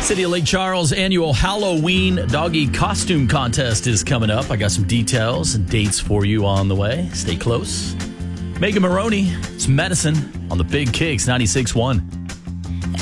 City of Lake Charles annual Halloween doggy costume contest is coming up. I got some details and dates for you on the way. Stay close. Megan Maroney, it's Medicine on the Big Kicks 96.1.